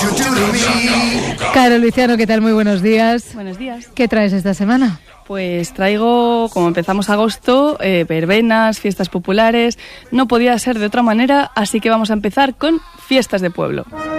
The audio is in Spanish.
Caro Luciano, ¿qué tal? Muy buenos días. Buenos días. ¿Qué traes esta semana? Pues traigo, como empezamos agosto, verbenas, fiestas populares. No podía ser de otra manera, así que vamos a empezar con fiestas de pueblo.